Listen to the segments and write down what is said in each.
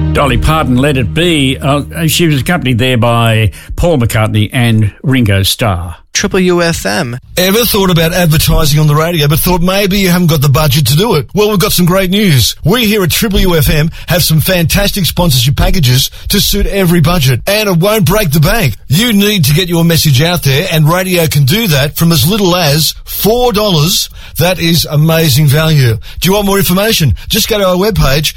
Dolly Parton, Let It Be. She was accompanied there by Paul McCartney and Ringo Starr. Triple UFM. Ever thought about advertising on the radio but thought maybe you haven't got the budget to do it? Well, we've got some great news. We here at Triple UFM have some fantastic sponsorship packages to suit every budget, and it won't break the bank. You need to get your message out there, and radio can do that from as little as $4. That is amazing value. Do you want more information? Just go to our webpage,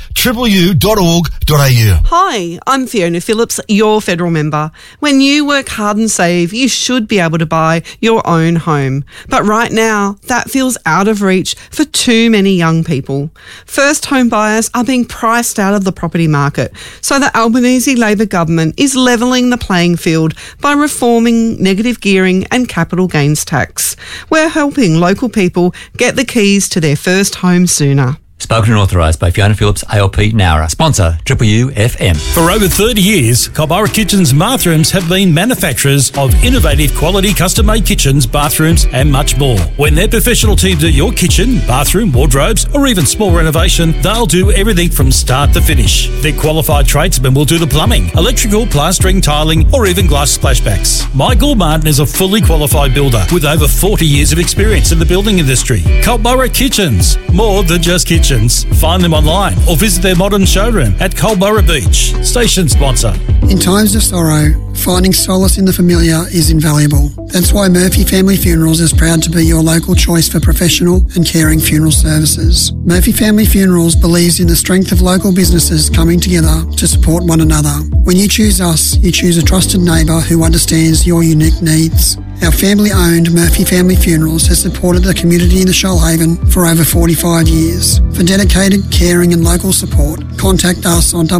tripleu.org.au. Hi, I'm Fiona Phillips, your federal member. When you work hard and save, you should be able to buy your own home. But right now, that feels out of reach for too many young people. First home buyers are being priced out of the property market, so the Albanese Labor government is levelling the playing field by reforming negative gearing and capital gains tax. We're helping local people get the keys to their first home sooner. Spoken and authorised by Fiona Phillips, ALP Nowra. Sponsor, Triple UFM. For over 30 years, Culburra Kitchens Bathrooms have been manufacturers of innovative quality custom-made kitchens, bathrooms and much more. When their professional team do your kitchen, bathroom, wardrobes or even small renovation, they'll do everything from start to finish. Their qualified tradesmen will do the plumbing, electrical, plastering, tiling or even glass splashbacks. Michael Martin is a fully qualified builder with over 40 years of experience in the building industry. Culburra Kitchens, more than just kitchens. Find them online or visit their modern showroom at Culburra Beach. Station sponsor. In times of sorrow, finding solace in the familiar is invaluable. That's why Murphy Family Funerals is proud to be your local choice for professional and caring funeral services. Murphy Family Funerals believes in the strength of local businesses coming together to support one another. When you choose us, you choose a trusted neighbour who understands your unique needs. Our family-owned Murphy Family Funerals has supported the community in the Shoalhaven for over 45 years. For dedicated, caring and local support, contact us on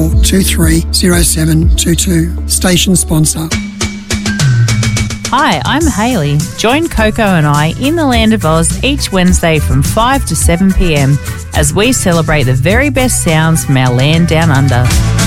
4423 0722. Station sponsor. Hi, I'm Hayley. Join Coco and I in the Land of Oz each Wednesday from 5 to 7 p.m. as we celebrate the very best sounds from our land down under.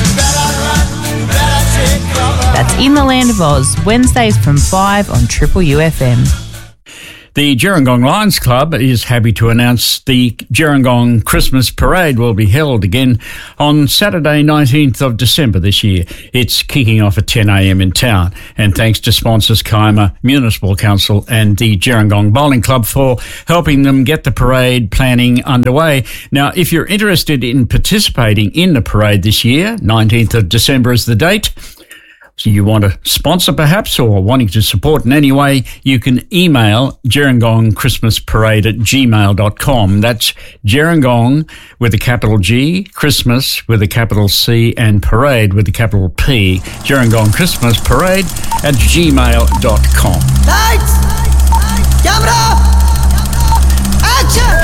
That's In the Land of Oz, Wednesdays from 5 on Triple UFM. The Gerringong Lions Club is happy to announce the Gerringong Christmas Parade will be held again on Saturday 19th of December this year. It's kicking off at 10 a.m. in town, and thanks to sponsors Kiama Municipal Council and the Gerringong Bowling Club for helping them get the parade planning underway. Now, if you're interested in participating in the parade this year, 19th of December is the date. So you want to sponsor perhaps or wanting to support in any way, you can email gerringongchristmasparade@gmail.com. That's Gerringong with a capital G, Christmas with a capital C and parade with a capital P. Gerringong Christmas Parade at gmail.com. Lights!